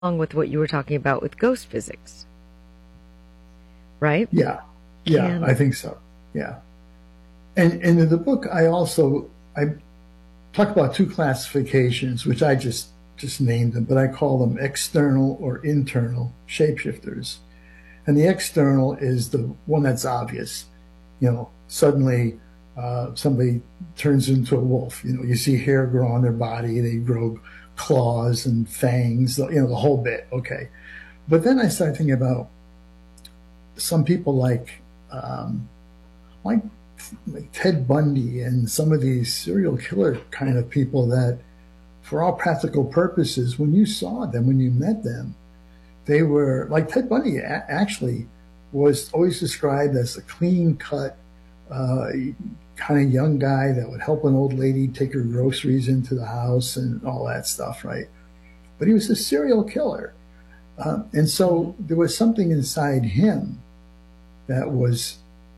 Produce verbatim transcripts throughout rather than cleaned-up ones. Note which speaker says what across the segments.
Speaker 1: along with what you were talking about with ghost physics, right?
Speaker 2: Yeah, yeah,
Speaker 1: Can...
Speaker 2: I think so. Yeah, and and in the book, I also I talk about two classifications, which I just just named them, but I call them external or internal shapeshifters. And the external is the one that's obvious. You know, suddenly uh, somebody turns into a wolf. You know, you see hair grow on their body, they grow claws and fangs, you know, the whole bit. Okay. But then I started thinking about some people like, um, like, like Ted Bundy and some of these serial killer kind of people that, for all practical purposes, when you saw them, when you met them, they were like Ted Bundy actually was always described as a clean cut, uh, kind of young guy that would help an old lady take her groceries into the house and all that stuff, right? But he was a serial killer. Uh, and so there was something inside him that was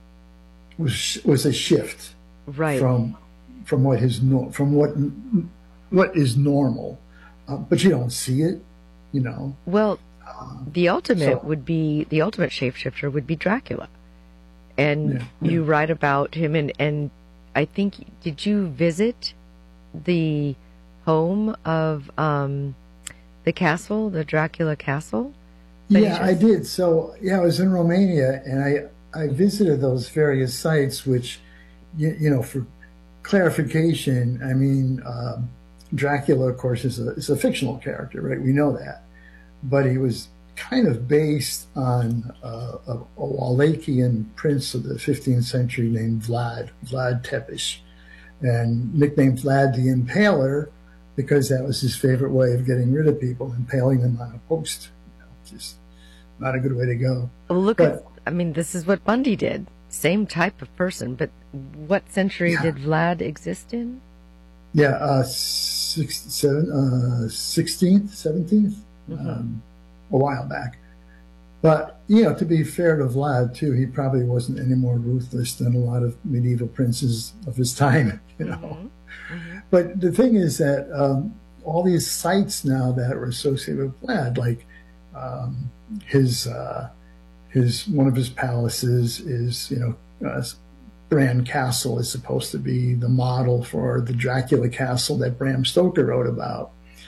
Speaker 2: was was a shift,
Speaker 1: right,
Speaker 2: from from what his from what what is normal, uh, but you don't see it, you know.
Speaker 1: Well, the ultimate
Speaker 2: so,
Speaker 1: would be the ultimate shapeshifter would be Dracula, and
Speaker 2: yeah, yeah.
Speaker 1: you write about him, and and I think, did you visit the home of um, the castle, the Dracula castle?
Speaker 2: Yeah, I did. So yeah, I was in Romania, and I I visited those various sites, which, you, you know, for clarification, I mean, uh, Dracula, of course, is a is a fictional character, right? We know that. But he was kind of based on uh, a, a Wallachian prince of the fifteenth century named Vlad, Vlad Tepes, and nicknamed Vlad the Impaler because that was his favorite way of getting rid of people, impaling them on a post. You know, just not a good way to go.
Speaker 1: Well, look
Speaker 2: but,
Speaker 1: at, I mean, this is what Bundy did. Same type of person, but what century
Speaker 2: yeah.
Speaker 1: did Vlad exist in?
Speaker 2: Yeah, uh, six, seven, uh, sixteenth, seventeenth. Mm-hmm. Um, a while back. But, you know, to be fair to Vlad, too, he probably wasn't any more ruthless than a lot of medieval princes of his time, you know. Mm-hmm. Mm-hmm. But the thing is that um, all these sites now that are associated with Vlad, like um, his, uh, his, one of his palaces is, you know, uh, Bran Castle is supposed to be the model for the Dracula castle that Bram Stoker wrote about.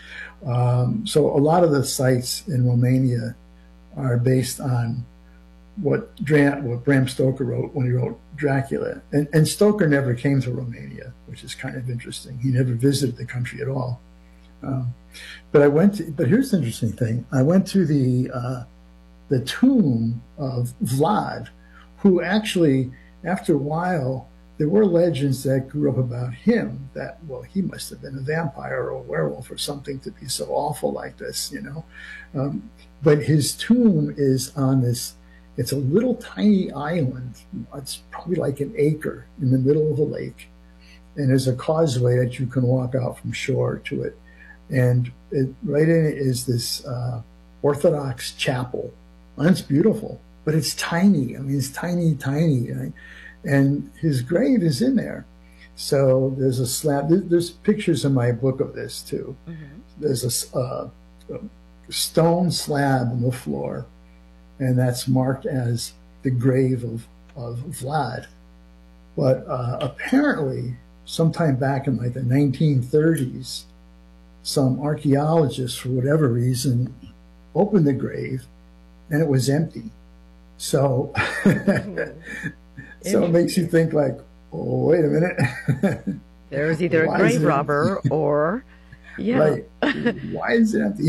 Speaker 2: Um, so a lot of the sites in Romania are based on what, Dra what Bram Stoker wrote when he wrote Dracula. And, and Stoker never came to Romania, which is kind of interesting. He never visited the country at all. Um, but I went to, but here's the interesting thing. I went to the, uh, the tomb of Vlad, who actually, after a while, there were legends that grew up about him that, well, he must have been a vampire or a werewolf or something to be so awful like this, you know. Um, but his tomb is on this, it's a little tiny island. It's probably like an acre in the middle of a lake. And there's a causeway that you can walk out from shore to it. And it, right in it is this uh, Orthodox chapel. And it's beautiful, but it's tiny. I mean, it's tiny, tiny. Right? And his grave is in there. So there's a slab. There's pictures in my book of this, too. Mm-hmm. There's a, uh, a stone slab on the floor, and that's marked as the grave of, of Vlad. But uh, apparently, sometime back in like the nineteen thirties, some archaeologists, for whatever reason, opened the grave, and it was empty. So... Mm-hmm. So it makes you think like, oh, wait a minute.
Speaker 1: There was either a grave robber or, yeah.
Speaker 2: Right. Why is it empty?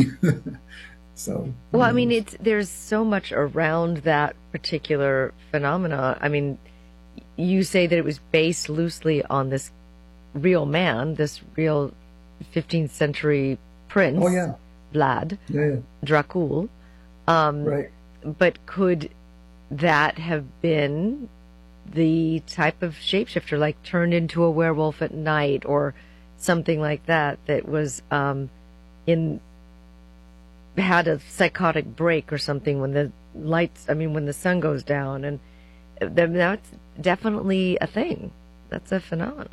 Speaker 2: So.
Speaker 1: Well, I mean, it's, there's so much around that particular phenomena. I mean, you say that it was based loosely on this real man, this real fifteenth century prince.
Speaker 2: Oh, yeah.
Speaker 1: Vlad.
Speaker 2: Yeah, yeah.
Speaker 1: Dracul. Um,
Speaker 2: right.
Speaker 1: But could that have been the type of shapeshifter, like turned into a werewolf at night or something like that, that was um, in had a psychotic break or something when the lights, I mean, when the sun goes down, and then that's definitely a thing. That's a phenomenon.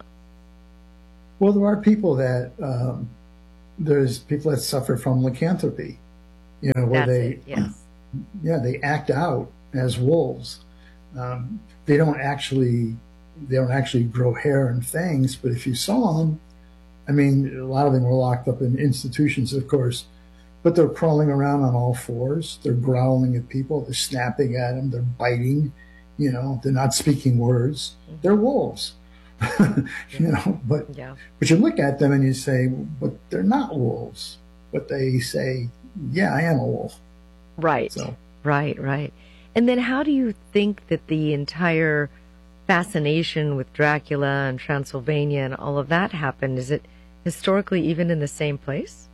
Speaker 2: Well, there are people that um, there's people that suffer from lycanthropy, you know, where
Speaker 1: That's
Speaker 2: they,
Speaker 1: it, yes.
Speaker 2: yeah, they act out as wolves. Um, they don't actually, they don't actually grow hair and fangs, but if you saw them, I mean, a lot of them were locked up in institutions, of course, but they're crawling around on all fours. They're growling at people. They're snapping at them. They're biting. You know, they're not speaking words. Mm-hmm. They're wolves. you know, but
Speaker 1: yeah.
Speaker 2: but you look at them and you say, but they're not wolves. But they say, yeah, I am a wolf.
Speaker 1: Right.
Speaker 2: So.
Speaker 1: Right. Right. And then, how do you think that the entire fascination with Dracula and Transylvania and all of that happened? Is it historically even in the same place?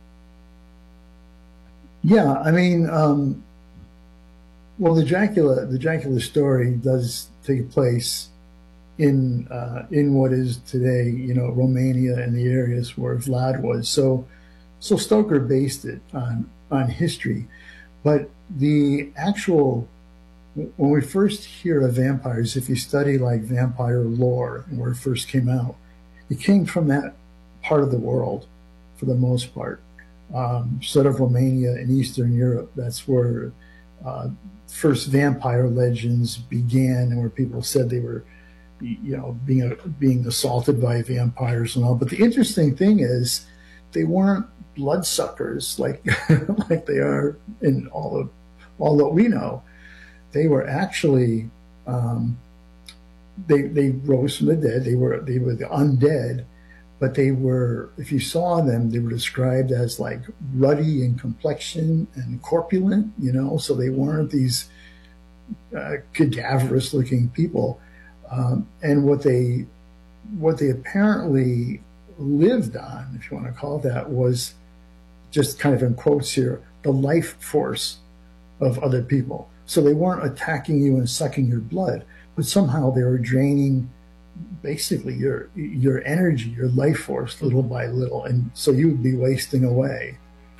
Speaker 2: Yeah, I mean, um, well, the Dracula, the Dracula story does take place in uh, in what is today, you know, Romania and the areas where Vlad was. So, so Stoker based it on on history, but the actual when we first hear of vampires, if you study like vampire lore and where it first came out, it came from that part of the world for the most part. Um, sort of Romania and Eastern Europe. That's where uh, first vampire legends began, and where people said they were, you know, being being assaulted by vampires and all. But the interesting thing is, they weren't bloodsuckers like like they are in all of all that we know. They were actually um, they they rose from the dead. They were they were the undead. But they were, if you saw them, they were described as like ruddy in complexion and corpulent, you know, so they weren't these uh, cadaverous looking people. Um, and what they, what they apparently lived on, if you want to call it that, was just kind of in quotes here, the life force of other people. So they weren't attacking you and sucking your blood, but somehow they were draining basically your your energy, your life force, little by little, and so you would be wasting away.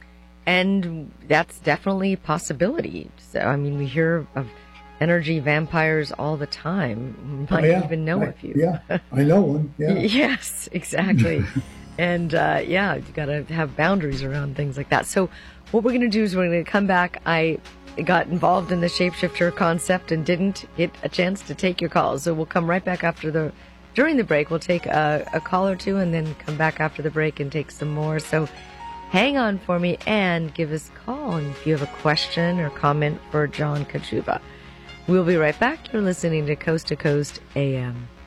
Speaker 1: And that's definitely a possibility. So I mean, we hear of energy vampires all the time. You might
Speaker 2: oh, yeah.
Speaker 1: even know
Speaker 2: I,
Speaker 1: a few.
Speaker 2: Yeah, I know one. Yeah.
Speaker 1: Yes, exactly. and uh, yeah, you got to have boundaries around things like that. So what we're going to do is we're going to come back. I got involved in the shapeshifter concept and didn't get a chance to take your calls. So we'll come right back after the, during the break, we'll take a, a call or two and then come back after the break and take some more. So hang on for me and give us a call if you have a question or comment for John Kachuba. We'll be right back. You're listening to Coast to Coast A M.